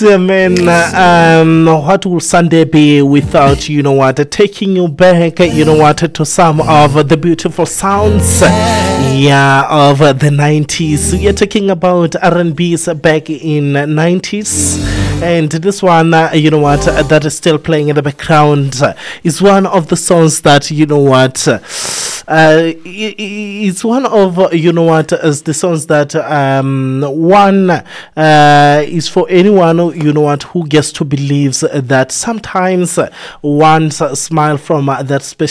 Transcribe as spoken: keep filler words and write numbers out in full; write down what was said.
I mean, um, what will Sunday be without, you know what, taking you back, you know what, to some of the beautiful sounds, yeah, of the nineties. We are talking about R and B's back in nineties. And this one, uh, you know what, uh, that is still playing in the background uh, is one of the songs that, you know what, uh, i- i- it's one of, uh, you know what, as the songs that um, one uh, is for anyone, who, you know what, who gets to believe that sometimes uh, one's uh, smile from uh, that special